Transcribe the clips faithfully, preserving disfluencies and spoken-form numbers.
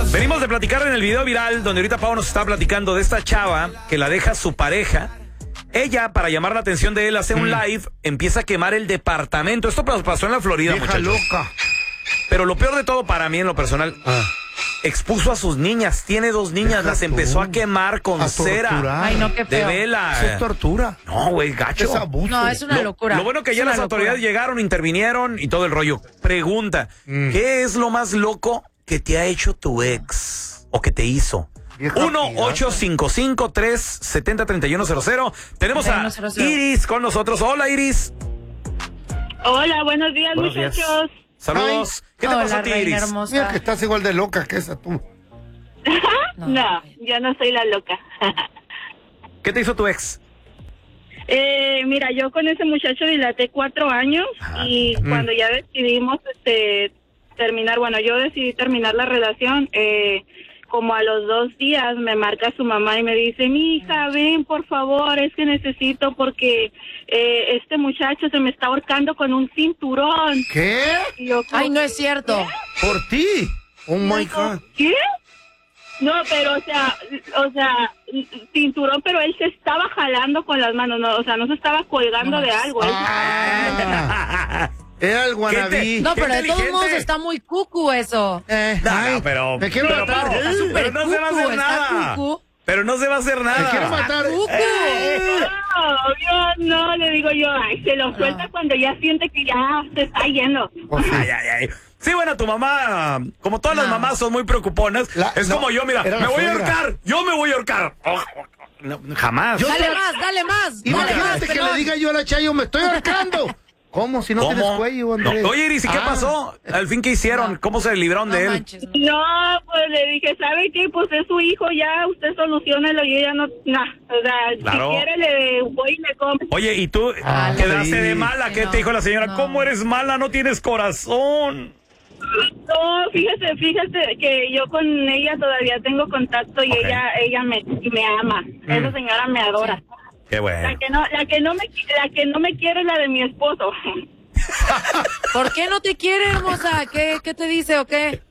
Venimos de platicar en el video viral donde ahorita Pau nos está platicando de esta chava que la deja su pareja. Ella, para llamar la atención de él, hace mm. un live, empieza a quemar el departamento. Esto pasó en la Florida, Vieja muchachos. loca. Pero lo peor de todo para mí en lo personal, ah. expuso a sus niñas. Tiene dos niñas, Deja las tú. empezó a quemar con a cera. Ay, no, qué feo. De vela. Eso es tortura. No, güey, gacho. Es abuso. No, es una lo, locura. Lo bueno que es ya las locura. autoridades llegaron, intervinieron y todo el rollo. Pregunta, mm. ¿qué es lo más loco que te ha hecho tu ex o que te hizo? uno ocho cinco cinco, tres siete cero, tres uno cero cero. Tenemos a Iris con nosotros. Hola, Iris. Hola, buenos días, buenos muchachos. Días. Saludos. Ay. ¿Qué te Hola, pasó a ti, Iris? Hermosa. Mira que estás igual de loca que esa tú. no, no, yo no soy la loca. ¿Qué te hizo tu ex? Eh, mira, yo con ese muchacho dilaté cuatro años ah. y mm. cuando ya decidimos este terminar, bueno, yo decidí terminar la relación, eh, como a los dos días me marca su mamá y me dice, mi hija, ven por favor, es que necesito porque eh, este muchacho se me está ahorcando con un cinturón. ¿Qué? Y yo, Ay, no es cierto. ¿qué? ¿Por ti? Oh my God. ¿Qué? No, pero o sea, o sea, cinturón, pero él se estaba jalando con las manos, no, o sea, no se estaba colgando no. de algo. Ah. Era el guanabí. No, pero de todos modos está muy cucu eso. Eh, no, ay, no, pero... Me quiero pero, matar. Pero, está pero no cucu, se va a hacer nada. Cucu. Pero no se va a hacer nada. Me quiero matar. Eh. No, yo no, le digo yo, ay, se lo suelta no. cuando ya siente que ya se está yendo. Oh, sí. Ay, ay, ay. Sí, bueno, tu mamá, como todas no. las mamás son muy preocuponas, la, es no, como yo, mira, me voy a ahorcar, yo me voy a ahorcar. Oh, no, jamás. Yo dale te... más, dale más. Y dale más, que le diga yo a la Chayo, me estoy ahorcando. ¿Cómo? Si no ¿Cómo? tienes cuello, Andrés. No. Oye, Iris, ¿y qué ah. pasó? Al fin, ¿qué hicieron? No. ¿Cómo se libraron no de él? Manches, no. no, pues le dije, ¿sabe qué? Pues es su hijo ya, usted soluciónelo y ella no, nah, o sea, claro. si quiere le voy y le compro. Oye, ¿y tú ah, quedaste sí. de mala? ¿Qué no, te dijo la señora? No. ¿Cómo eres mala? No tienes corazón. No, fíjese, fíjese que yo con ella todavía tengo contacto y okay. ella ella me, me ama. Mm. Esa señora me adora. Sí. Qué bueno. La que no, la que no me, la que no me quiere es la de mi esposo. ¿Por qué no te quiere, hermosa? ¿Qué, qué te dice o qué?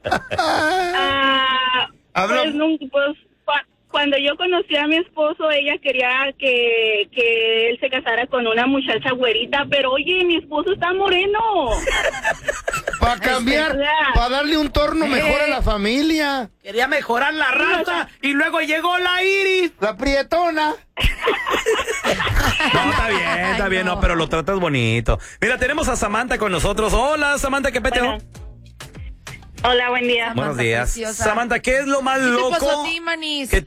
Ah, pues, nunca, pues cuando yo conocí a mi esposo, ella quería que, que él se casara con una muchacha güerita, pero oye, mi esposo está moreno. Para cambiar, para darle un torno mejor a la familia. Quería mejorar la raza y luego llegó la Iris. La prietona. No, está bien, está Ay, bien, no. no, pero lo tratas bonito. Mira, tenemos a Samantha con nosotros. Hola, Samantha, ¿qué peteo? Bueno. Hola, buen día. Buenos días. Preciosa. Samantha, ¿qué es lo más ¿Qué loco te pasó a ti, Manis? que